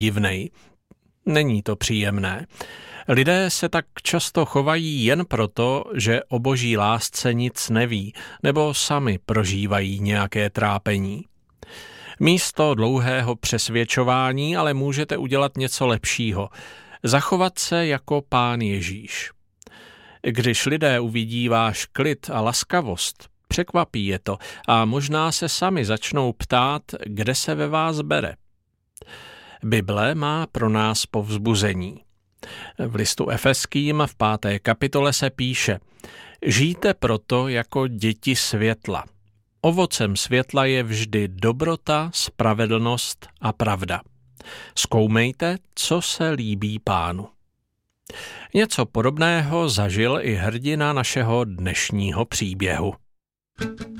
divnej. Není to příjemné. Lidé se tak často chovají jen proto, že o boží lásce nic neví, nebo sami prožívají nějaké trápení. Místo dlouhého přesvědčování ale můžete udělat něco lepšího. Zachovat se jako Pán Ježíš. Když lidé uvidí váš klid a laskavost, překvapí je to a možná se sami začnou ptát, kde se ve vás bere. Bible má pro nás povzbuzení. V listu Efeským v 5. kapitole se píše: Žijte proto jako děti světla. Ovocem světla je vždy dobrota, spravedlnost a pravda. Zkoumejte, co se líbí Pánu. Něco podobného zažil i hrdina našeho dnešního příběhu.